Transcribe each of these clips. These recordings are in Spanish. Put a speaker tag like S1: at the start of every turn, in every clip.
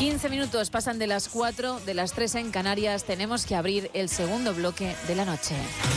S1: 15 minutos pasan de las 4, de las 3 en Canarias. Tenemos que abrir el segundo bloque de la noche.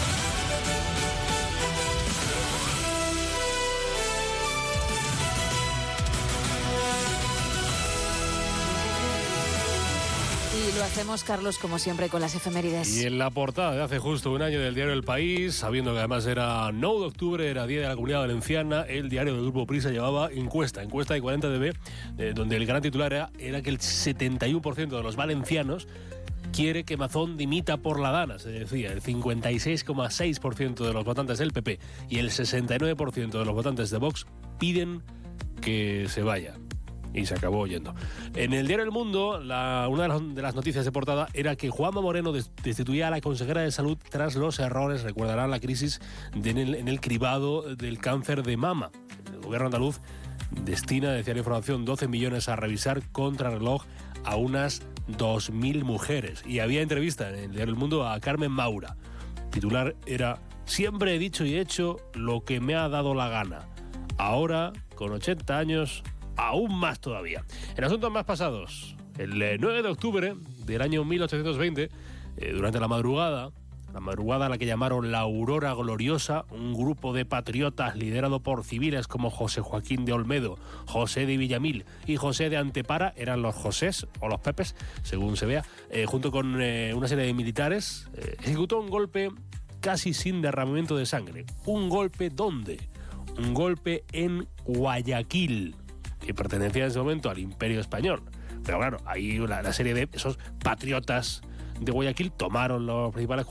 S1: Y lo hacemos, Carlos, como siempre, con las efemérides.
S2: Y en la portada de hace justo un año del diario El País, sabiendo que además era 9 de octubre, era Día de la Comunidad Valenciana, el diario del Grupo Prisa llevaba encuesta de 40DB, donde el gran titular era que el 71% de los valencianos quiere que Mazón dimita por la Dana, se decía. El 56,6% de los votantes del PP y el 69% de los votantes de Vox piden que se vaya. Y se acabó oyendo. En el diario El Mundo, una de las noticias de portada era que Juanma Moreno destituía a la consejera de Salud tras los errores, recordarán la crisis en el cribado del cáncer de mama. El gobierno andaluz destina, decía la información, 12 millones a revisar contrarreloj a unas 2.000 mujeres. Y había entrevista en el diario El Mundo a Carmen Maura. Titular era: siempre he dicho y hecho lo que me ha dado la gana. Ahora, con 80 años... aún más todavía. En asuntos más pasados, el 9 de octubre del año 1820, durante la madrugada a la que llamaron la Aurora Gloriosa, un grupo de patriotas liderado por civiles como José Joaquín de Olmedo, José de Villamil y José de Antepara, eran los Josés o los Pepes, según se vea, junto con una serie de militares, ejecutó un golpe casi sin derramamiento de sangre. ¿Un golpe dónde? Un golpe en Guayaquil, que pertenecía en ese momento al Imperio Español. Pero claro, ahí la serie de esos patriotas de Guayaquil tomaron los principales